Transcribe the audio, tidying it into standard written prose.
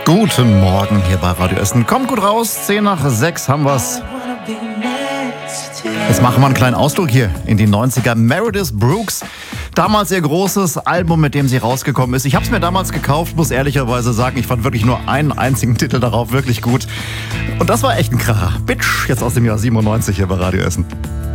Guten Morgen hier bei Radio Essen. Kommt gut raus, 10 nach 6 haben wir's. Jetzt machen wir einen kleinen Ausflug hier in die 90er. Meredith Brooks, damals ihr großes Album, mit dem sie rausgekommen ist. Ich habe es mir damals gekauft, muss ehrlicherweise sagen, ich fand wirklich nur einen einzigen Titel darauf wirklich gut. Und das war echt ein Kracher. Bitch, jetzt aus dem Jahr 97 hier bei Radio Essen.